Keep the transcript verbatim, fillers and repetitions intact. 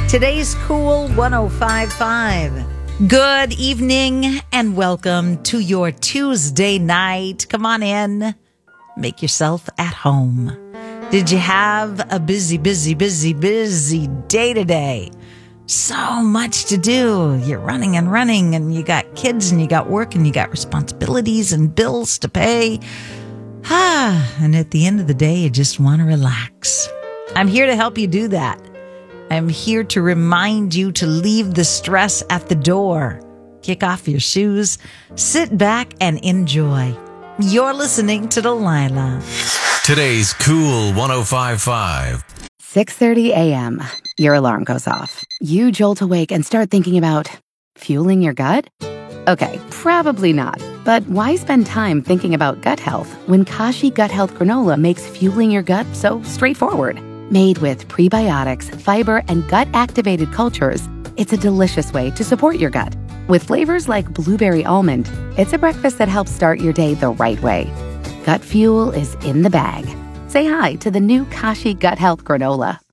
Today's Cool one oh five point five. Good evening and welcome to your Tuesday night. Come on in. Make yourself at home. Did you have a busy, busy, busy, busy day today? So much to do. You're running and running, and you got kids, and you got work, and you got responsibilities and bills to pay. Ah, and at the end of the day, you just want to relax. I'm here to help you do that. I'm here to remind you to leave the stress at the door. Kick off your shoes, sit back, and enjoy. You're listening to Delilah. Today's Cool one oh five point five. six thirty a.m. Your alarm goes off. You jolt awake and start thinking about fueling your gut? Okay, probably not. But why spend time thinking about gut health when Kashi Gut Health Granola makes fueling your gut so straightforward? Made with prebiotics, fiber, and gut-activated cultures, it's a delicious way to support your gut. With flavors like blueberry almond, it's a breakfast that helps start your day the right way. Gut fuel is in the bag. Say hi to the new Kashi Gut Health Granola.